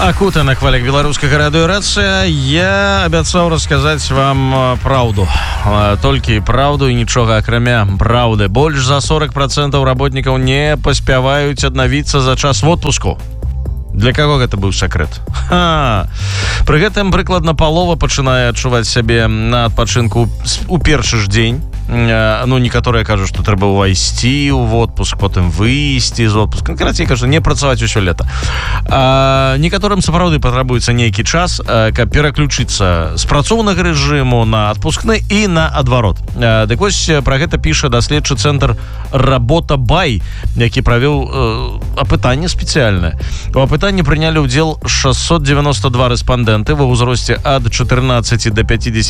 Акута на хвалях беларускага радыёрацыя. Я абяцаў расказаць вам праўду. Толькі праўду і нічога акрамя праўды. Больш за 40% работнікаў не паспяваюць аднавіцца за час водпуску. Для каго гэта быў сакрэт? Пры гэтым прыкладна палова пачынае адчуваць сябе на адпачынку у першы ж дзень. Ну, некаторыя кажуць, што трэба ўвайсці ў водпуск, потым выйсці з отпуску. Карацей, кажу, не працаваць усё лета. Некаторым сапраўды патрабуецца нейкі час, каб пераключыцца з працоўнага рэжыму на адпускны і на адварот. Дык вось пра гэта піша даследчы цэнтр «Работа Бай», які правёў апытанне спецыяльнае. У апытанні прынялі ўдзел 692 рэспандэнты ва ўзросце ад 14 до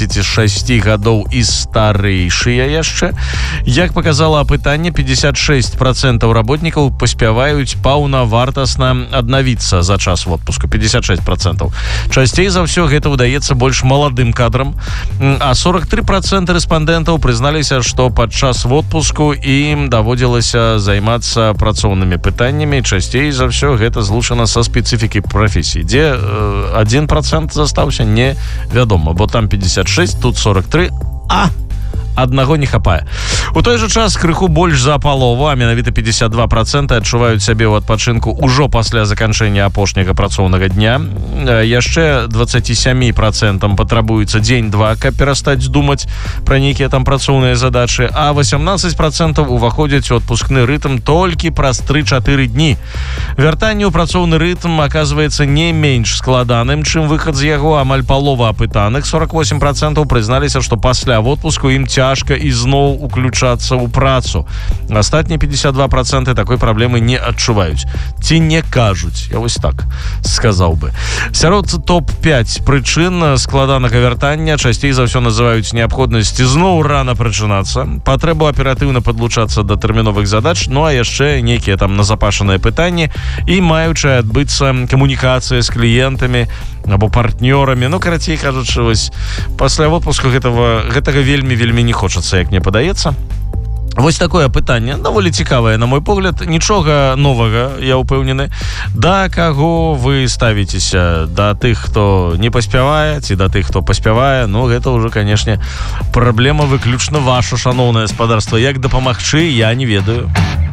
56 гадоў і старэйшыя яшчэ. Як паказала апытанне, 56% работнікаў паспяваюць паўнавартасна аднавіцца за час водпуску. 56%. Часцей за ўсё гэта ўдаецца больш маладым кадрам, а 43% рэспандэнтаў прызналіся, што падчас водпуску ім даводзілася займацца працоўнымі пытаннямі. Часцей за ўсё гэта злучана са спецыфікай прафесіі, дзе 1% застаўся невядома, бо там 56, тут 43, аднаго не хапае. У той жа час крыху больш за палову, а менавіта 52% адчуваюць сябе ў адпачынку ўжо пасля заканчэння апошняга працоўнага дня. Яшчэ 27% патрабуецца дзень-два, каб перастаць думаць пра нейкія там працоўныя задачы, а 18% уваходзяць у адпускны рытм толькі праз 3-4 дні. Вяртанне ў працоўны рытм аказваецца не менш складаным, чым выхад з яго. Амаль палова апытаных, 48%, прызналіся, што пасля водпуску ім цяжка ізноў уключацца ў працу. Астатнія 52% такой праблемы не адчуваюць. Ці не кажуць. Я вось так сказаў бы. Сярод топ-5 прычын складанага вяртання часцей за ўсё называюць неабходнасць зноў рана прачынацца, патрэбу аператыўна падлучацца да тэрміновых задач, ну а яшчэ нейкія там назапашаныя пытанні і маючая адбыцца камунікацыя з кліентамі або партнёрамі. Ну, карацей кажучы, вось пасля водпуску гэтага вельмі не хочацца, як мне падаецца. Вось такое пытанне, даволі цікавае, на мой погляд, нічога новага, я ўпэўнены. Да каго вы ставіцеся? Да тых, хто не паспявае, ці да тых, хто паспявае? Ну, гэта ўжо, канешне, праблема выключна ваша, шаноўнае гаспадарства. Як дапамагчы, я не ведаю.